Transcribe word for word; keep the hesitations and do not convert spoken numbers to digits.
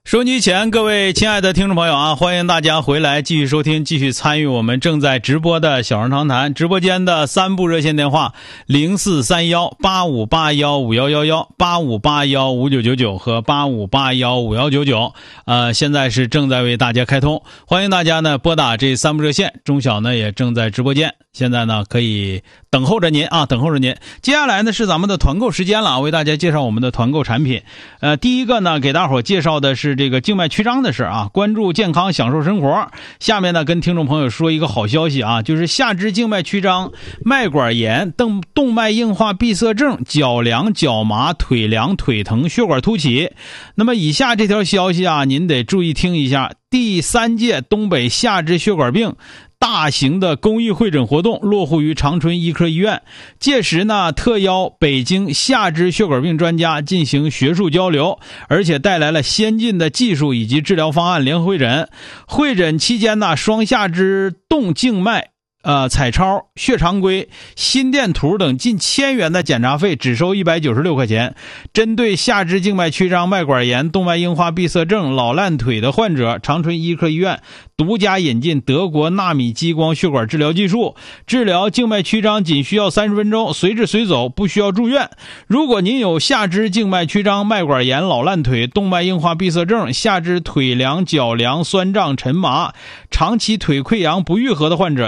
收音机前各位亲爱的听众朋友啊，欢迎大家回来继续收听，继续参与我们正在直播的小人长谈直播间的三部热线电话零四三一八五八一五一一一八五八一五九九九和八五八一五一九九，呃，现在是正在为大家开通，欢迎大家呢拨打这三部热线，钟晓呢也正在直播间，现在呢可以等候着您啊，等候着您。接下来呢是咱们的团购时间了啊，为大家介绍我们的团购产品。呃，第一个呢给大伙介绍的是这个静脉曲张的事啊，关注健康，享受生活。下面呢跟听众朋友说一个好消息啊，就是下肢静脉曲张、脉管炎、动动脉硬化闭塞症、脚凉、脚麻、腿凉、腿疼、血管凸起。那么以下这条消息啊，您得注意听一下。第三届东北下肢血管病大型的公益会诊活动落户于长春医科医院，届时呢特邀北京下肢血管病专家进行学术交流，而且带来了先进的技术以及治疗方案联合会诊。会诊期间呢，双下肢动静脉呃，彩超、血常规、心电图等近千元的检查费只收一百九十六块钱。针对下肢静脉曲张、脉管炎、动脉硬化闭塞症、老烂腿的患者，长春医科医院独家引进德国纳米激光血管治疗技术，治疗静脉曲张仅需要三十分钟，随治随走，不需要住院。如果您有下肢静脉曲张、脉管炎、老烂腿、动脉硬化闭塞症、下肢腿凉、脚凉、酸胀、沉麻、长期腿溃疡不愈合的患者，